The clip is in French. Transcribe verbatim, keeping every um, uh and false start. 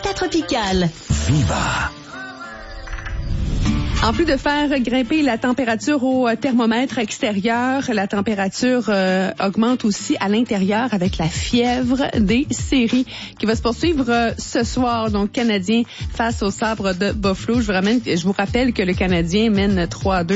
Delta Tropical. Viva. En plus de faire grimper la température au thermomètre extérieur, la température euh, augmente aussi à l'intérieur avec la fièvre des séries qui va se poursuivre euh, ce soir. Donc, Canadien face au Sabre de Buffalo. Je vous ramène, je vous rappelle que le Canadien mène trois à deux